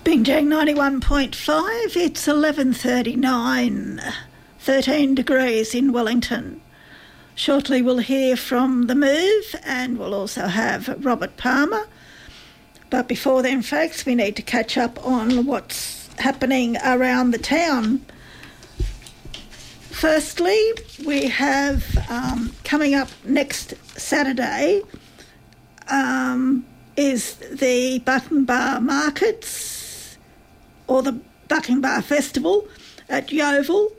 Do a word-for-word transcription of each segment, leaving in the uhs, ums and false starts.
Bingjang ninety-one point five, it's eleven thirty-nine, thirteen degrees in Wellington. Shortly we'll hear from The Move and we'll also have Robert Palmer. But before then, folks, we need to catch up on what's happening around the town. Firstly, we have um, coming up next Saturday um, is the Buckenbar Markets or the Buckenbar Festival at Yeovil,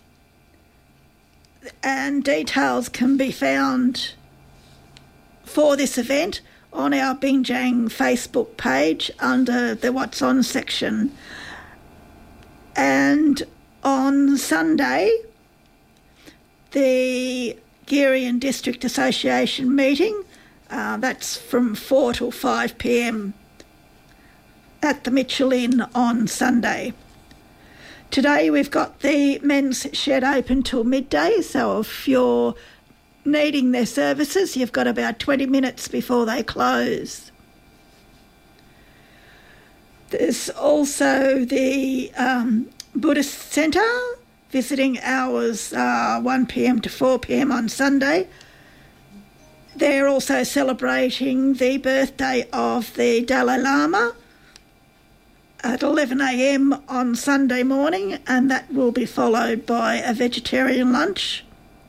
and details can be found for this event on our Bingjang Facebook page under the What's On section. And on Sunday, the Gerian District Association meeting, uh, that's from four till five p m at the Mitchell Inn on Sunday. Today we've got the men's shed open till midday, so if you're needing their services, you've got about twenty minutes before they close. There's also the um, Buddhist Centre. Visiting hours are one p m to four p m on Sunday. They're also celebrating the birthday of the Dalai Lama at eleven a m on Sunday morning, and that will be followed by a vegetarian lunch.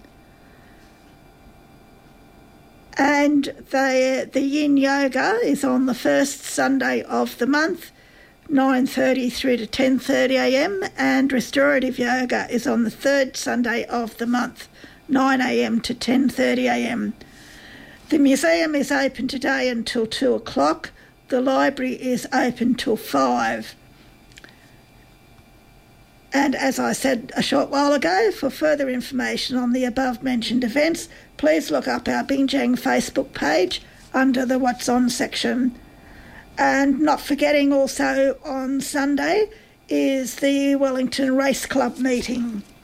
And the, the Yin Yoga is on the first Sunday of the month, nine thirty through to ten thirty a m, and Restorative Yoga is on the third Sunday of the month, nine a m to ten thirty a m. The museum is open today until two o'clock. The library is open till five. And as I said a short while ago, for further information on the above-mentioned events, please look up our Bingjang Facebook page under the What's On section. And not forgetting also on Sunday is the Wellington Race Club meeting.